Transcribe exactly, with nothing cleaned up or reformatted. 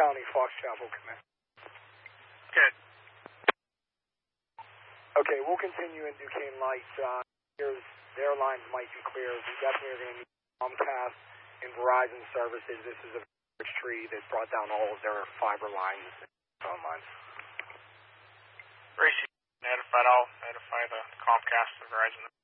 County, Foxtrot will come in. Good. Okay, we'll continue in Duquesne Lights. Uh, here's, their lines might be clear. We definitely are going to need Comcast and Verizon services. This is a tree that brought down all of their fiber lines and phone lines. Receive. Notified all. Notify the Comcast and Verizon.